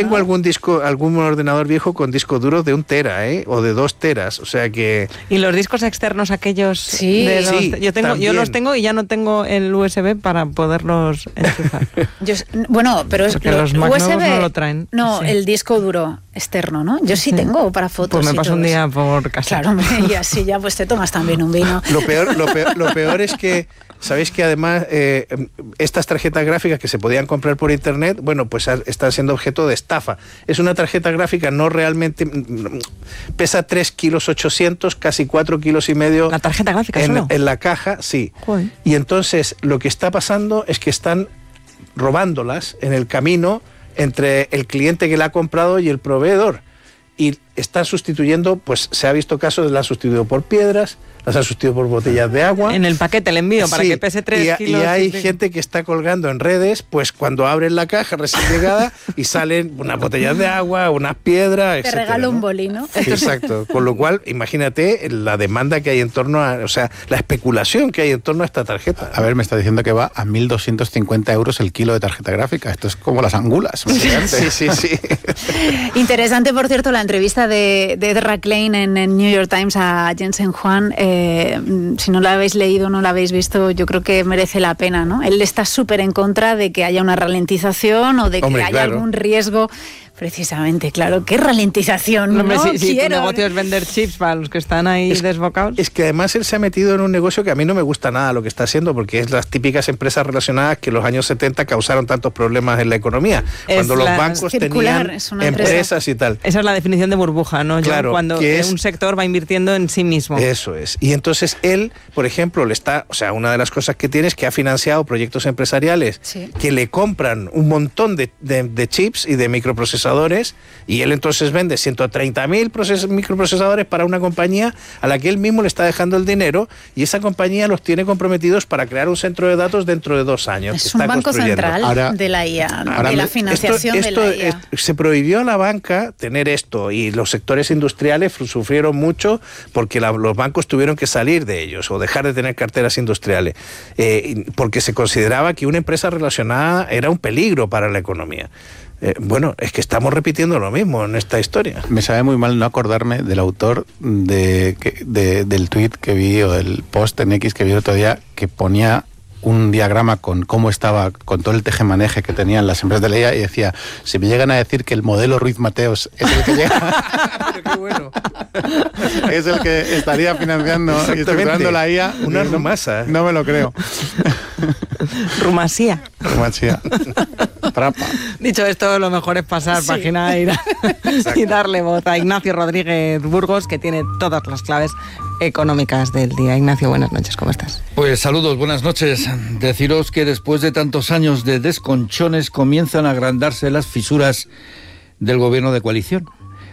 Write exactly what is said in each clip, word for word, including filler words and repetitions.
tengo ¿no? algún disco, algún ordenador viejo con disco duro de un tera, ¿eh? O de dos teras, o sea que... ¿Y los discos externos aquellos? Sí, de sí, dos, yo, tengo, yo también. los tengo y ya no tengo el U S B para poderlos enchufar. Yo, bueno, pero es Porque los Mac U S B, nuevos no lo traen. No, Sí. el disco duro externo, ¿no? Yo sí, Sí. tengo para fotos. Pues me y paso todo un día eso. por casa. Claro, hombre, y así ya pues te tomas también un vino. Lo peor, lo peor, lo peor es que, ¿sabéis que además eh, estas tarjetas gráficas que se podían comprar por internet, bueno, pues están siendo objeto de estafa? Es una tarjeta gráfica no realmente... Pesa tres kilos ochocientos, casi cuatro kilos y medio. ¿La tarjeta gráfica en, solo? en la caja, sí. Joder. Y entonces lo que está pasando es que están robándolas en el camino entre el cliente que la ha comprado y el proveedor. Y están sustituyendo, pues se ha visto casos, las han sustituido por piedras, las han sustituido por botellas de agua. En el paquete el envío para Sí, que pese tres y, a- kilos. y hay de- gente que está colgando en redes, pues cuando abren la caja recién llegada y salen unas botellas de agua, unas piedras, Te etcétera, regalo ¿no? un boli, ¿no? Exacto, con lo cual, imagínate la demanda que hay en torno a, o sea, la especulación que hay en torno a esta tarjeta. A ver, me está diciendo que va a mil doscientos cincuenta euros el kilo de tarjeta gráfica. Esto es como las angulas. Sí, sí, sí. Interesante, por cierto, la entrevista de, de Ezra Klein en, en New York Times a Jensen Huang. Eh, si no la habéis leído, no la habéis visto, yo creo que merece la pena, ¿no? Él está súper en contra de que haya una ralentización o de que Hombre, haya claro. algún riesgo. Precisamente, claro, qué ralentización. No, hombre, no si, si tu quiero. negocio es vender chips para los que están ahí Es- desbocados. Es que además él se ha metido en un negocio que a mí no me gusta nada lo que está haciendo, porque es las típicas empresas relacionadas que en los años setenta causaron tantos problemas en la economía, Es cuando los la- bancos Circular, tenían es una empresa. empresas y tal. Esa es la definición de burbuja, ¿no? John? Claro, Cuando que es- un sector va invirtiendo en sí mismo. Eso es. Y entonces él, por ejemplo, le está, o sea, una de las cosas que tiene es que ha financiado proyectos empresariales Sí. que le compran un montón de, de- de chips y de microprocesadores, y él entonces vende ciento treinta mil microprocesadores para una compañía a la que él mismo le está dejando el dinero, y esa compañía los tiene comprometidos para crear un centro de datos dentro de dos años. que Es un está banco construyendo. central Ahora- de la I A, ¿no? Ahora de la me- financiación esto- esto de la I A. es- se prohibió a la banca tener esto, y los sectores industriales fu- sufrieron mucho porque la- los bancos tuvieron que salir de ellos o dejar de tener carteras industriales, eh, porque se consideraba que una empresa relacionada era un peligro para la economía. Eh, bueno, es que estamos repitiendo lo mismo en esta historia. Me sabe muy mal no acordarme del autor de, que- de- del tweet que vi o del post en X que vi el otro día, que ponía un diagrama con cómo estaba, con todo el tejemaneje que tenían las empresas de la I A, y decía, si me llegan a decir que el modelo Ruiz Mateos es el que llega, Pero qué bueno. es el que estaría financiando y Exactamente. estructurando la I A, Una no- rumasa. No me lo creo. Rumasía. Rumachía. Trapa. Dicho esto, lo mejor es pasar Sí. página e ir a- y darle voz a Ignacio Rodríguez Burgos, que tiene todas las claves económicas del día. Ignacio, buenas noches, ¿cómo estás? Pues saludos, buenas noches. Deciros que después de tantos años de desconchones comienzan a agrandarse las fisuras del gobierno de coalición.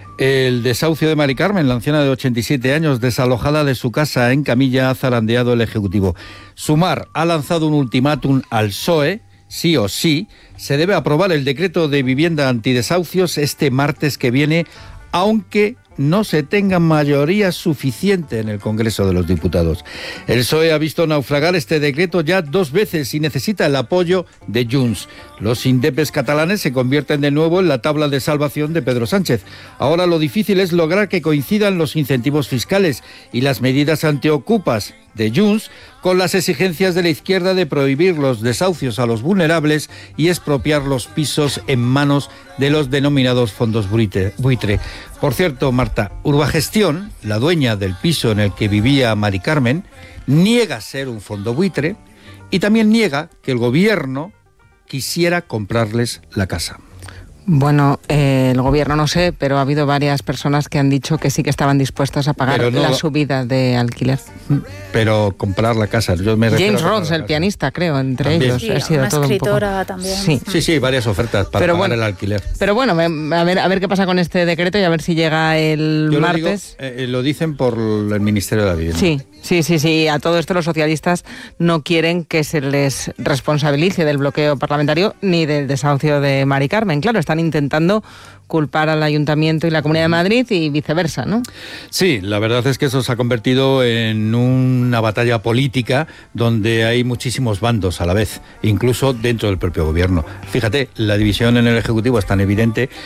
El desahucio de Mari Carmen, la anciana de ochenta y siete años, desalojada de su casa en Camilla, ha zarandeado el Ejecutivo. Sumar ha lanzado un ultimátum al P S O E, sí o sí, se debe aprobar el decreto de vivienda antidesahucios este martes que viene, aunque no se tenga mayoría suficiente en el Congreso de los Diputados. El P S O E ha visto naufragar este decreto ya dos veces y necesita el apoyo de Junts. Los indepes catalanes se convierten de nuevo en la tabla de salvación de Pedro Sánchez. Ahora lo difícil es lograr que coincidan los incentivos fiscales y las medidas antiocupas de Junts con las exigencias de la izquierda de prohibir los desahucios a los vulnerables y expropiar los pisos en manos de los denominados fondos buitre. buitre. Por cierto, Marta, Urbagestión, la dueña del piso en el que vivía Mari Carmen, niega ser un fondo buitre y también niega que el gobierno quisiera comprarles la casa. Bueno, eh, el gobierno no sé, pero ha habido varias personas que han dicho que sí que estaban dispuestas a pagar Pero no- la subida de alquiler. Pero comprar la casa, yo me refiero James a comprar Rhodes, la el casa. pianista, creo, entre También. ellos. Sí, ha sido una todo un poco. escritora también. Sí. Sí, sí, varias ofertas para Pero pagar bueno, el alquiler. Pero bueno, me- a ver, a ver qué pasa con este decreto y a ver si llega el Yo lo digo, martes. eh, lo dicen por el Ministerio de la Vivienda. Sí, sí, sí, sí. A todo esto los socialistas no quieren que se les responsabilice del bloqueo parlamentario ni del desahucio de Mari Carmen. Claro, están intentando culpar al Ayuntamiento y la Comunidad de Madrid y viceversa, ¿no? Sí, la verdad es que eso se ha convertido en una batalla política donde hay muchísimos bandos a la vez, incluso dentro del propio gobierno. Fíjate, la división en el Ejecutivo es tan evidente